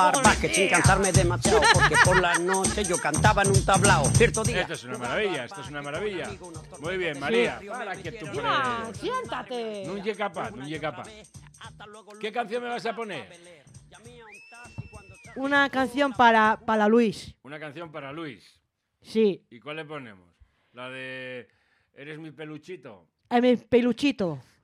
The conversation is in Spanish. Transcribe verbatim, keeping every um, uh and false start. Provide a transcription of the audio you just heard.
Que sin cansarme demasiado, porque por la noche yo cantaba en un tablao. Cierto día. Esto es una maravilla, esto es una maravilla. Muy bien, María. Para que tú Mira, siéntate. No llegue capaz, no llegue capaz. ¿Qué canción me vas a poner? Una canción para, para Luis. Una canción para Luis. Sí. ¿Y cuál le ponemos? La de Eres mi peluchito. Eh, mi peluchito.